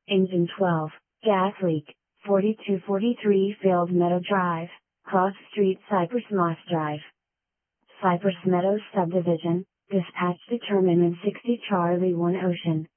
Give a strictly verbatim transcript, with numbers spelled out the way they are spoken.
Engine twelve, gas leak, forty-two forty-three failed Meadow Drive, Cross Street, Cypress Moss Drive. Cypress Meadows Subdivision, dispatch determinant sixty Charlie one Ocean.